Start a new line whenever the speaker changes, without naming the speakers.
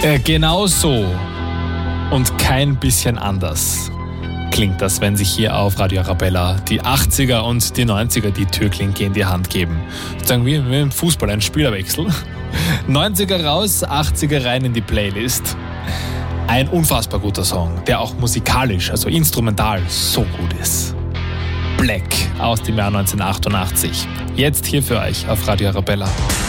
Genau so und kein bisschen anders klingt das, wenn sich hier auf Radio Arabella die 80er und die 90er die Türklinke in die Hand geben. Sozusagen wie im Fußball, ein Spielerwechsel. 90er raus, 80er rein in die Playlist. Ein unfassbar guter Song, der auch musikalisch, also instrumental, so gut ist. Black aus dem Jahr 1988. Jetzt hier für euch auf Radio Arabella.